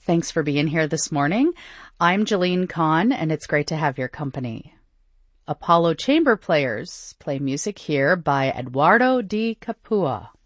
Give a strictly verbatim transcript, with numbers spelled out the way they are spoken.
Thanks for being here this morning. I'm Jolene Kahn, and it's great to have your company. Apollo Chamber Players play music here by Eduardo Di Capua.